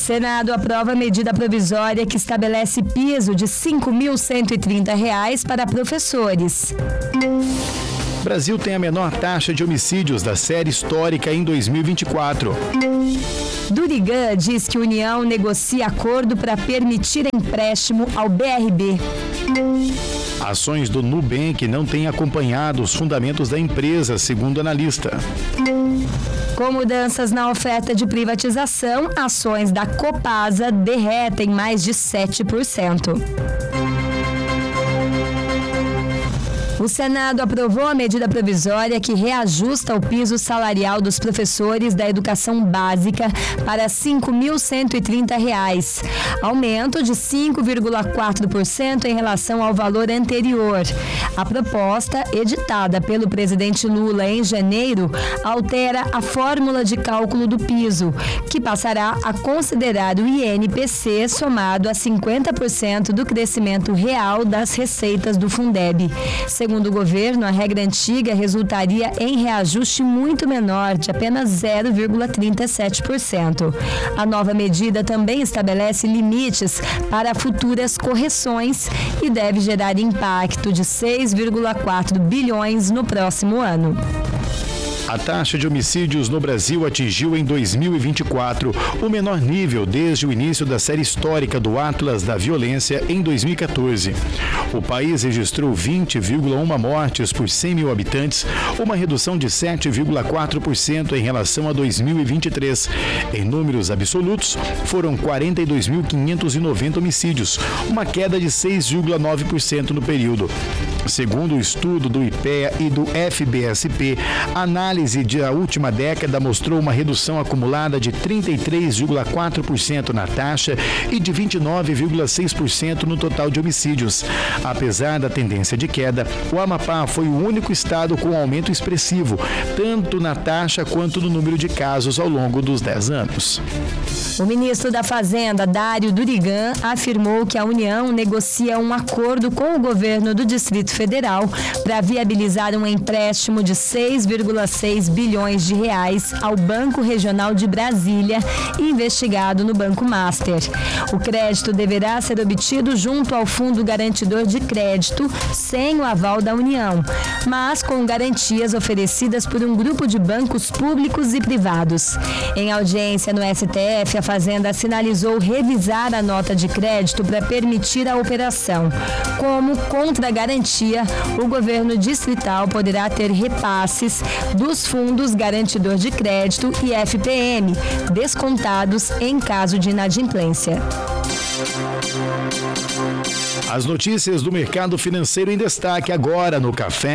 Senado aprova medida provisória que estabelece piso de R$ 5.130 para professores. Brasil tem a menor taxa de homicídios da série histórica em 2024. Durigan diz que a União negocia acordo para permitir empréstimo ao BRB. Ações do Nubank não têm acompanhado os fundamentos da empresa, segundo analista. Com mudanças na oferta de privatização, ações da Copasa derretem mais de 7%. O Senado aprovou a medida provisória que reajusta o piso salarial dos professores da educação básica para R$ 5.130, aumento de 5,4% em relação ao valor anterior. A proposta, editada pelo presidente Lula em janeiro, altera a fórmula de cálculo do piso, que passará a considerar o INPC somado a 50% do crescimento real das receitas do Fundeb. Segundo o governo, a regra antiga resultaria em reajuste muito menor, de apenas 0,37%. A nova medida também estabelece limites para futuras correções e deve gerar impacto de 6,4 bilhões no próximo ano. A taxa de homicídios no Brasil atingiu em 2024 o menor nível desde o início da série histórica do Atlas da Violência em 2014. O país registrou 20,1 mortes por 100 mil habitantes, uma redução de 7,4% em relação a 2023. Em números absolutos, foram 42.590 homicídios, uma queda de 6,9% no período. Segundo o estudo do IPEA e do FBSP, a análise da última década mostrou uma redução acumulada de 33,4% na taxa e de 29,6% no total de homicídios. Apesar da tendência de queda, o Amapá foi o único estado com aumento expressivo, tanto na taxa quanto no número de casos ao longo dos 10 anos. O ministro da Fazenda, Dário Durigan, afirmou que a União negocia um acordo com o governo do Distrito Federal para viabilizar um empréstimo de 6,6 bilhões de reais ao Banco Regional de Brasília, investigado no Banco Master. O crédito deverá ser obtido junto ao Fundo Garantidor de Crédito, sem o aval da União, mas com garantias oferecidas por um grupo de bancos públicos e privados. Em audiência no STF, a Fazenda sinalizou revisar a nota de crédito para permitir a operação. Como contragarantia, o governo distrital poderá ter repasses dos fundos garantidor de crédito e FPM, descontados em caso de inadimplência. As notícias do mercado financeiro em destaque agora no Café